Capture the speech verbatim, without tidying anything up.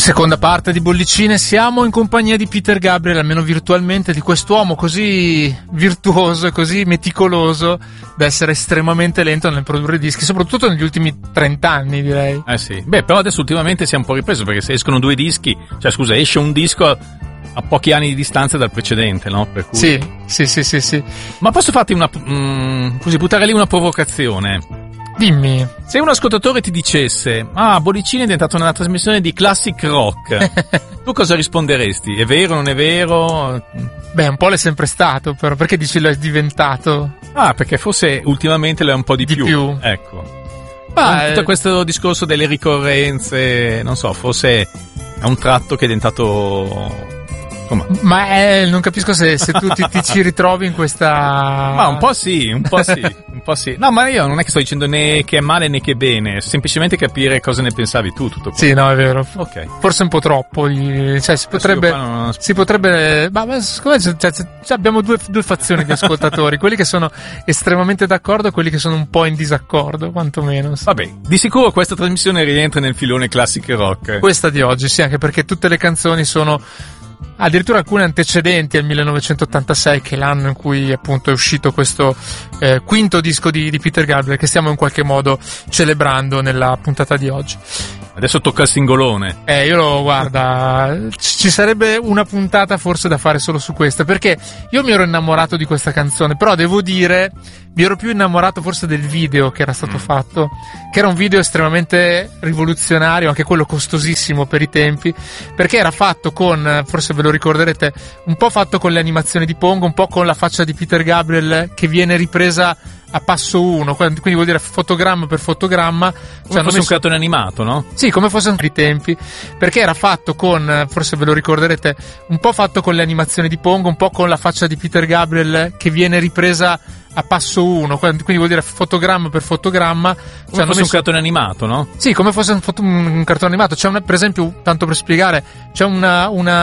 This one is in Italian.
Seconda parte di Bollicine, siamo in compagnia di Peter Gabriel, almeno virtualmente, di quest'uomo così virtuoso e così meticoloso da essere estremamente lento nel produrre dischi, soprattutto negli ultimi trent'anni, direi. Eh sì, beh, però adesso ultimamente si è un po' ripreso, perché se escono due dischi, cioè scusa, esce un disco a, a pochi anni di distanza dal precedente, no? Per cui... Sì, sì, sì, sì, sì. Ma posso farti una, mm, così, buttare lì una provocazione? Dimmi. Se un ascoltatore ti dicesse ah, Bollicine è diventata una trasmissione di classic rock, tu cosa risponderesti? È vero, non è vero? Beh, un po' l'è sempre stato, però perché dici lo è diventato? Ah, perché forse ultimamente lo è un po' di, di più. più. Ecco. Ah, tutto questo discorso delle ricorrenze, non so, forse è un tratto che è diventato... Insomma. Ma eh, non capisco se, se tu ti, ti ci ritrovi in questa... Ma un po' sì, un po' sì, un po' sì. No, ma io non è che sto dicendo né che è male né che è bene, semplicemente capire cosa ne pensavi tu, tutto qua. Sì, no, è vero. Ok. Forse un po' troppo, cioè si potrebbe... Non... Si potrebbe... Ma, ma secondo me cioè, cioè, abbiamo due, due fazioni di ascoltatori, quelli che sono estremamente d'accordo e quelli che sono un po' in disaccordo, quantomeno. Vabbè, di sicuro questa trasmissione rientra nel filone classic rock. Questa di oggi, sì, anche perché tutte le canzoni sono... addirittura alcune antecedenti al millenovecentottantasei, che è l'anno in cui appunto è uscito questo eh, quinto disco di, di Peter Gabriel, che stiamo in qualche modo celebrando nella puntata di oggi. Adesso tocca il singolone. Eh, io lo guarda, ci sarebbe una puntata forse da fare solo su questa, perché io mi ero innamorato di questa canzone, però devo dire, mi ero più innamorato forse del video che era stato mm. fatto, che era un video estremamente rivoluzionario, anche quello costosissimo per i tempi, perché era fatto con, forse ve lo ricorderete, un po' fatto con le animazioni di Pongo, un po' con la faccia di Peter Gabriel che viene ripresa a passo uno, quindi vuol dire fotogramma per fotogramma. Come cioè, fosse messo... un cartone animato, no? Sì, come fossero i tempi, perché era fatto con, forse ve lo ricorderete, un po' fatto con le animazioni di Pongo, un po' con la faccia di Peter Gabriel che viene ripresa a passo uno, quindi vuol dire fotogramma per fotogramma. Come cioè, fosse messo... un cartone animato, no? Sì, come fosse un, foto... un cartone animato. C'è una, per esempio, tanto per spiegare, c'è una, una